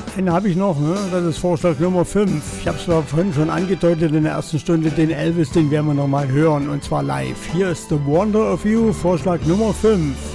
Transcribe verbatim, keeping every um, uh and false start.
Einen habe ich noch, ne? Das ist Vorschlag Nummer fünf. Ich habe es zwar vorhin schon angedeutet in der ersten Stunde, den Elvis, den werden wir nochmal hören und zwar live. Hier ist The Wonder of You, Vorschlag Nummer fünf.